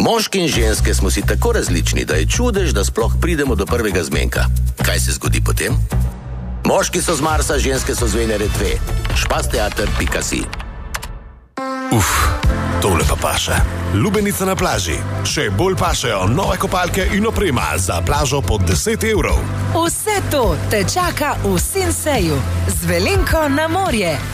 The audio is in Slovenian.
Moški in ženske smo si tako različni, da je čudež, da sploh pridemo do prvega zmenka. Kaj se zgodi potem? Moški so z Marsa, ženske so z Venere 2. Špasteater.si. Tole pa paše. Lubenica na plaži. Še bolj pašejo nove kopalke in oprema za plažo pod 10 evrov. Vse to te čaka v Sinseju. Z Velenko na morje.